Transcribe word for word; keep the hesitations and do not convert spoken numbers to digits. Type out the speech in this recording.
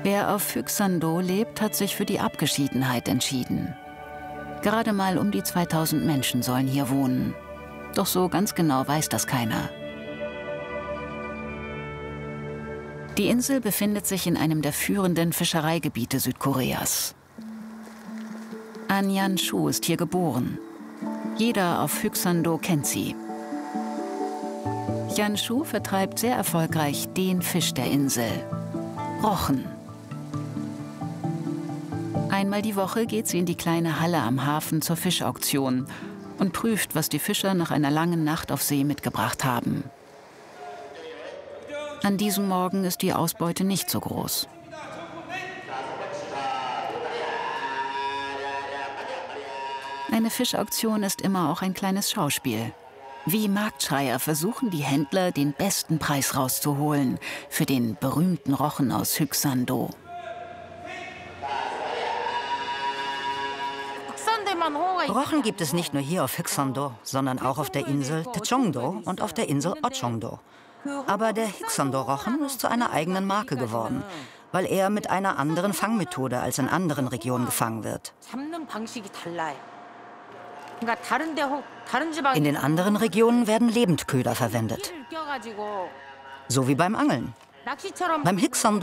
Wer auf Phüksando lebt, hat sich für die Abgeschiedenheit entschieden. Gerade mal um die zweitausend Menschen sollen hier wohnen. Doch so ganz genau weiß das keiner. Die Insel befindet sich in einem der führenden Fischereigebiete Südkoreas. An Yan-shu ist hier geboren. Jeder auf Phüksando kennt sie. Yan-shu vertreibt sehr erfolgreich den Fisch der Insel: Rochen. Einmal die Woche geht sie in die kleine Halle am Hafen zur Fischauktion und prüft, was die Fischer nach einer langen Nacht auf See mitgebracht haben. An diesem Morgen ist die Ausbeute nicht so groß. Eine Fischauktion ist immer auch ein kleines Schauspiel. Wie Marktschreier versuchen die Händler, den besten Preis rauszuholen für den berühmten Rochen aus Phüksando. Rochen gibt es nicht nur hier auf Phüksando, sondern auch auf der Insel Taechongdo und auf der Insel Ochongdo. Aber der Phüksando-Rochen ist zu einer eigenen Marke geworden, weil er mit einer anderen Fangmethode als in anderen Regionen gefangen wird. In den anderen Regionen werden Lebendköder verwendet. So wie beim Angeln. Beim Phüksando